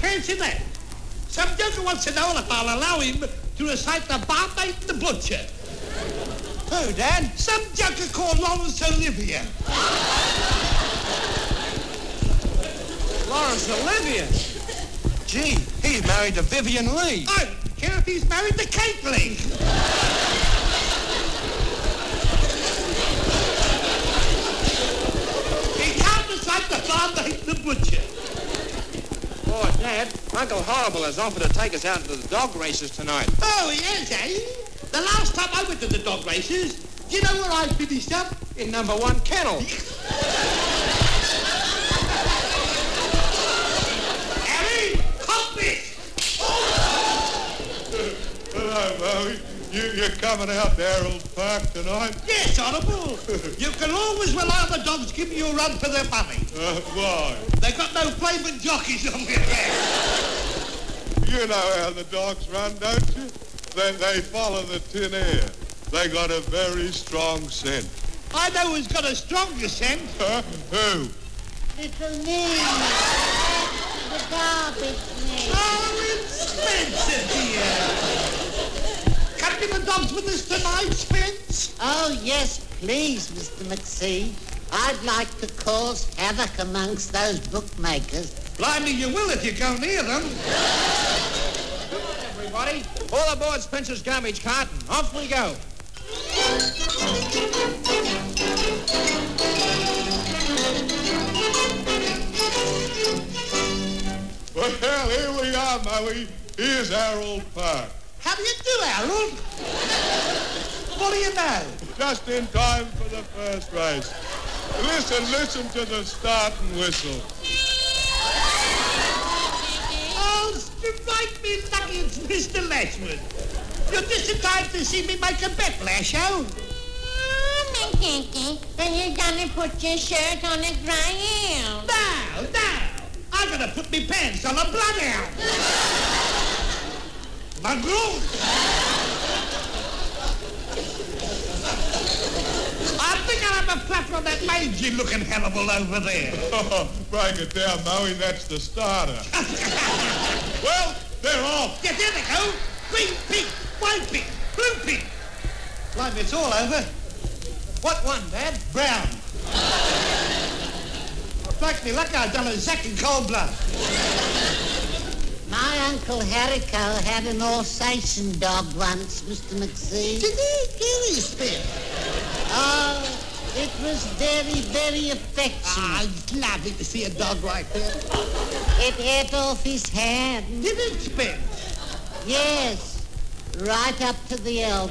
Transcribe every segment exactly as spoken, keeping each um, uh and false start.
fancy that. Some joker wants to know if I'll allow him to recite the Barmaid and the Butcher. Who, Dad? Some joker called Lawrence Olivier. Lawrence Olivier? Gee, he's married to Vivian Lee. I don't care if he's married to Kate Lee. He can't recite the Barmaid and the Butcher. Oh, Dad, Uncle Horrible has offered to take us out to the dog races tonight. Oh, he has, eh? The last time I went to the dog races, do you know where I finished up? In number one kennel. Harry, come this! Hello, Moe. You, you're coming out to Harold Park tonight? Yes, Honourable. You can always rely on the dogs giving you a run for their money. Uh, why? They've got no flavoured jockeys on their hands. You know how the dogs run, don't you? They, they follow the tin air. They got a very strong scent. I know who's got a stronger scent. Huh? Who? Little me. The garbage man. Oh, it's Spencer, dear. Come to the dogs with us tonight, Spence? Oh, yes, please, Mister McSee. I'd like to cause havoc amongst those bookmakers. Blimey, you will if you go near them. Come on, everybody. All aboard Spencer's garbage cart and off we go. Well, here we are, Moe. Here's Harold Park. How do you do, Harold? What do you know? Just in time for the first race. Listen, listen to the starting whistle. Oh, strike me lucky it's Mister Lashwood. You're just in time to see me make a bet, Lasho. Oh, McKinkey, then you're gonna put your shirt on the ground. No, no. I'm gonna put me pants on a bloodhound. Mongrel. I think I'll have a flap on that mangy-looking Hannibal over there. Oh, break it down, Moe. That's the starter. Well, they're off. Yeah, there they go. Green pink, white pink, blue pink. Blimey, it's all over. What one, Dad? Brown. Strike me lucky I've done a Zack in cold blood. My Uncle Harrico had an Alsatian dog once, Mister McSee. Did he really spin? Oh, it was very, very affectionate. Ah, it's lovely to see a dog like that. It ate off his hand. Did it spin? Yes, right up to the elbow.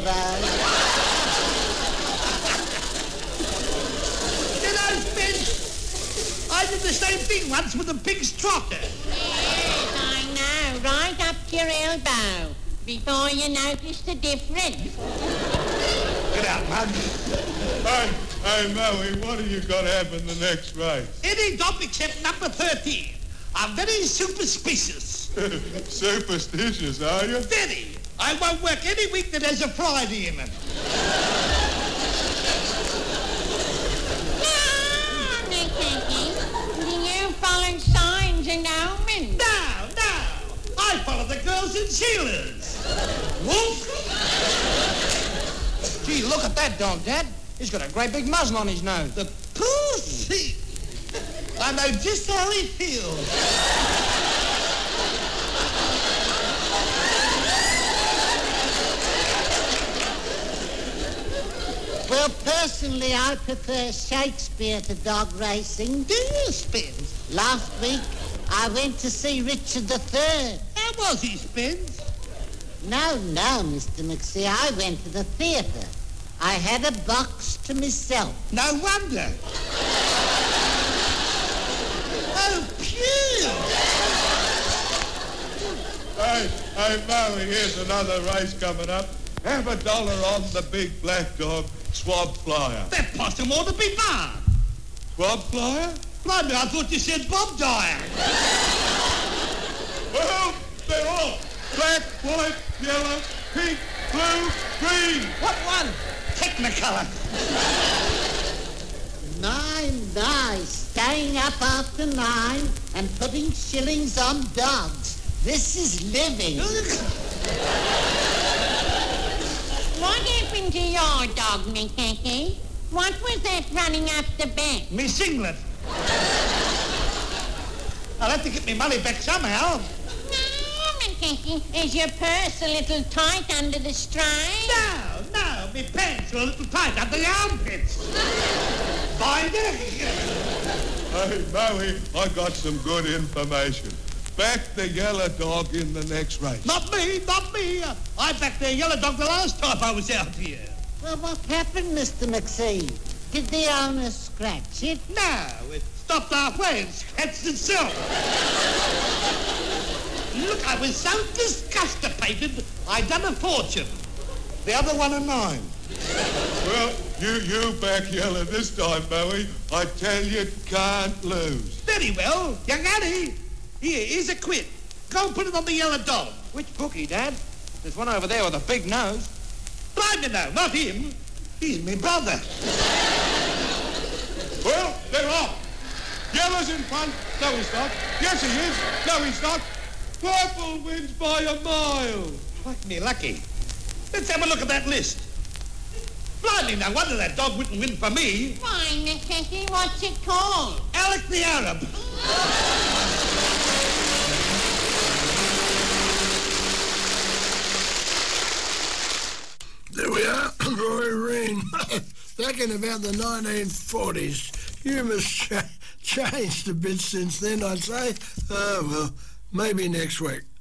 Did I spin? I did the same thing once with a pig's trotter. Yes, I know, right up to your elbow, before you notice the difference. Get out, Mug. Hey, hey, Moe, what have you got to have in the next race? Any dog except number thirteen. I'm very superstitious. Superstitious, are you? Very. I won't work any week that has a Friday in it. No, McKinkey, do you follow signs and omens? No, no. I follow the girls in Sheila's. Wolf. Gee, look at that dog, Dad. He's got a great big muzzle on his nose. The pussy. I know just how he feels. Well, personally, I prefer Shakespeare to dog racing. Do you, Spence? Last week, I went to see Richard the Third. How was he, Spence? No, no, Mister McSee, I went to the theatre. I had a box to myself. No wonder. Oh, phew! Hey, hey, Moe, here's another race coming up. Have a dollar on the big black dog, Swab Flyer. That possum ought to be barred. Swab Flyer? Blimey, I thought you said Bob Dyer. Well, they're off. Black, white, yellow, pink, blue, green. What one? Technicolor. My, my, staying up after nine and putting shillings on dogs. This is living. What happened to your dog, Macaque? What was that running up the back? Me singlet. I'll have to get me money back somehow. No, Macaque, is your purse a little tight under the strain? No, no, me pants are a little tight under the armpits. Find it. Hey, Maui, I got some good information. Back the yellow dog in the next race. Not me, not me. I backed the yellow dog the last time I was out here. Well, what happened, Mister McSee? Did the owner scratch it? No, it stopped halfway and scratched itself. Look, I was so disgustipated, I done a fortune. The other one a nine. Well, you you back yellow this time, Maui. I tell you, can't lose. Very well. Young Annie, here, here's a quid. Go and put it on the yellow dog. Which bookie, Dad? There's one over there with a big nose. Blimey now, not him. He's me brother. Well, they're off. Yellow's in front. No, he's not. Yes, he is. No, he's not. Purple wins by a mile. Like me lucky. Let's have a look at that list. Blimey, no wonder that dog wouldn't win for me. Why, Macaque, what's it called? Alec the Arab. There we are, Roy Reen. Back in about the nineteen forties. Humour's cha- changed a bit since then, I'd say. Oh, well, maybe next week.